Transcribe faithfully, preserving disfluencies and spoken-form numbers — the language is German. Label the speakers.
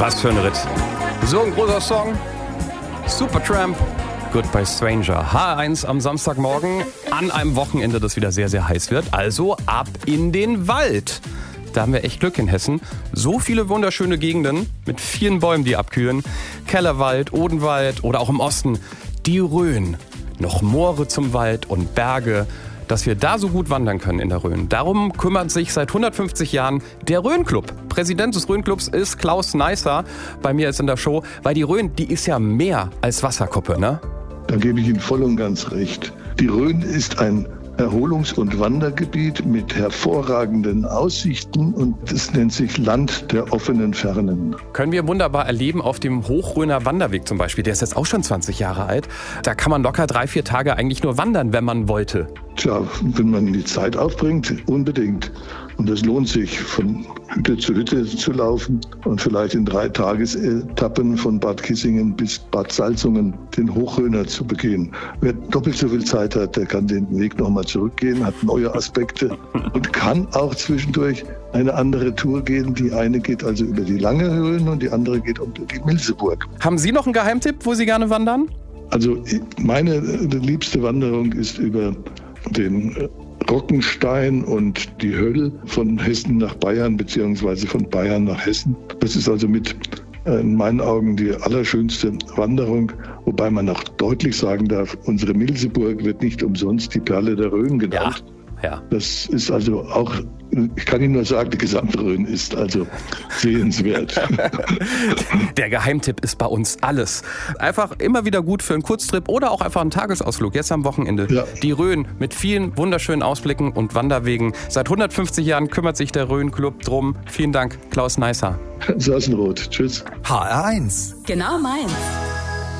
Speaker 1: Was für ein Ritt. So ein großer Song. Supertramp, Goodbye Stranger. H eins am Samstagmorgen an einem Wochenende, das wieder sehr, sehr heiß wird. Also ab in den Wald. Da haben wir echt Glück in Hessen. So viele wunderschöne Gegenden mit vielen Bäumen, die abkühlen. Kellerwald, Odenwald oder auch im Osten die Rhön. Noch Moore zum Wald und Berge, dass wir da so gut wandern können in der Rhön. Darum kümmert sich seit hundertfünfzig Jahren der Rhön-Club. Präsident des Rhön-Clubs ist Klaus Neisser. Bei mir ist in der Show, weil die Rhön, die ist ja mehr als Wasserkuppe, ne?
Speaker 2: Da gebe ich Ihnen voll und ganz recht. Die Rhön ist ein Erholungs- und Wandergebiet mit hervorragenden Aussichten und es nennt sich Land der offenen Fernen.
Speaker 1: Können wir wunderbar erleben auf dem Hochrhöner Wanderweg zum Beispiel. Der ist jetzt auch schon zwanzig Jahre alt. Da kann man locker drei, vier Tage eigentlich nur wandern, wenn man wollte.
Speaker 2: Tja, wenn man die Zeit aufbringt, unbedingt. Und es lohnt sich, von Hütte zu Hütte zu laufen und vielleicht in drei Tagesetappen von Bad Kissingen bis Bad Salzungen den Hochrhöner zu begehen. Wer doppelt so viel Zeit hat, der kann den Weg nochmal zurückgehen, hat neue Aspekte und kann auch zwischendurch eine andere Tour gehen. Die eine geht also über die Lange Rhön und die andere geht unter die Milseburg.
Speaker 1: Haben Sie noch einen Geheimtipp, wo Sie gerne wandern?
Speaker 2: Also meine liebste Wanderung ist über den Rockenstein und die Höll von Hessen nach Bayern beziehungsweise von Bayern nach Hessen. Das ist also mit in meinen Augen die allerschönste Wanderung, wobei man auch deutlich sagen darf, unsere Milseburg wird nicht umsonst die Perle der Rhön genannt.
Speaker 1: Ja, ja.
Speaker 2: Das ist also auch, ich kann Ihnen nur sagen, die gesamte Rhön ist also sehenswert.
Speaker 1: Der Geheimtipp ist bei uns alles. Einfach immer wieder gut für einen Kurztrip oder auch einfach einen Tagesausflug, jetzt am Wochenende. Ja. Die Rhön mit vielen wunderschönen Ausblicken und Wanderwegen. Seit hundertfünfzig Jahren kümmert sich der Rhön-Club drum. Vielen Dank, Klaus Neisser.
Speaker 2: Sassenroth. Tschüss.
Speaker 3: H R eins.
Speaker 4: Genau meins.